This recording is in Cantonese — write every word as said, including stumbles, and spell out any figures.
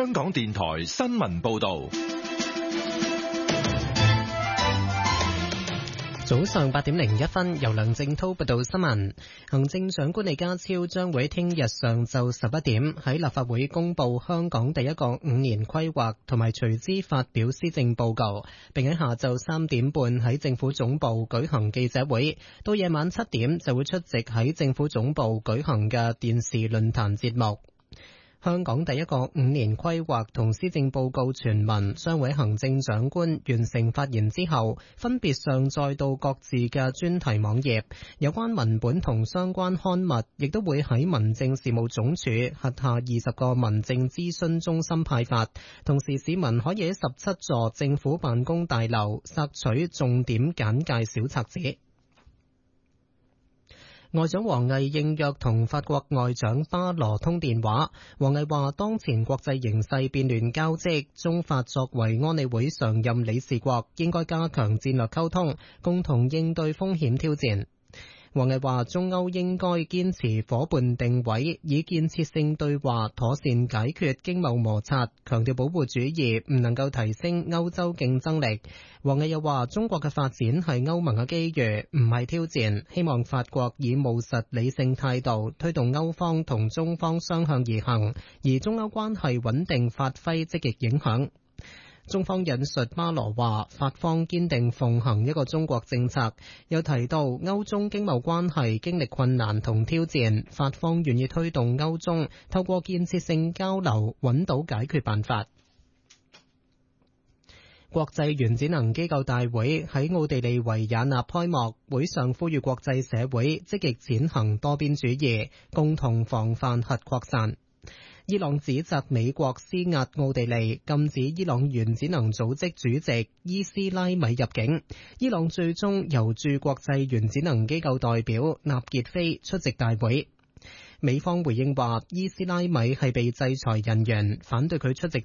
香港電台新聞報道。 早上八點零一分，由梁正濤報道新聞。行政長官李家超將會聽日上晝十一點喺立法會公布香港第一個五年規劃，同埋隨之發表施政報告，並喺下晝三點半喺政府總部舉行記者會。到夜晚七點就會出席喺政府總部舉行嘅電視論壇節目。香港第一個五年規劃同施政報告全文將會行政長官完成發言之後，分別上載到各自嘅專題網頁。有關文本同相關刊物亦都會喺民政事務總署轄下二十個民政諮詢中心派發。同時，市民可以喺十七座政府辦公大樓索取重點簡介小冊子。外長王毅應約同法國外長巴羅通電話。王毅話，當前國際形勢變亂交織，中法作為安理會常任理事國，應該加強戰略溝通，共同應對風險挑戰。王毅話，中歐應該堅持夥伴定位，以建設性對話妥善解決經貿摩擦，強調保護主義唔能夠提升歐洲競爭力。王毅又話，中國嘅發展係歐盟嘅機遇，唔係挑戰，希望法國以務實理性態度推動歐方同中方相向而行，而中歐關係穩定發揮積極影響。中方引述巴羅話，法方堅定奉行一個中國政策，又提到歐中經貿關係經歷困難同挑戰，法方願意推動歐中透過建設性交流揾到解決辦法。國際原子能機構大會喺奧地利維也納開幕，會上呼籲國際社會積極踐行多邊主義，共同防範核擴散。伊朗指責美國施壓奧地利，禁止伊朗原子能組織主席伊斯拉米入境。伊朗最終由駐國際原子能機構代表納傑菲出席大會。美方回應話，伊斯拉米係被制裁人員，反對佢出席